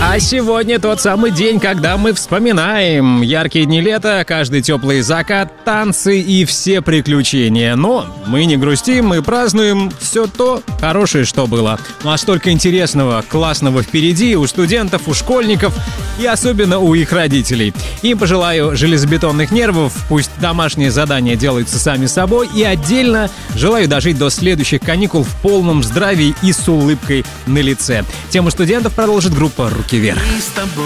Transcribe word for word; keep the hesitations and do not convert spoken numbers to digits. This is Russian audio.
А сегодня тот самый день, когда мы вспоминаем яркие дни лета, каждый теплый закат, танцы и все приключения. Но мы не грустим, мы празднуем все то хорошее, что было. Ну а столько интересного, классного впереди у студентов, у школьников и особенно у их родителей. Им пожелаю железобетонных нервов, пусть домашние задания делаются сами собой, и отдельно желаю дожить до следующих каникул в полном здравии и с улыбкой на лице. Тему студентов продолжит группа «Руки вверх».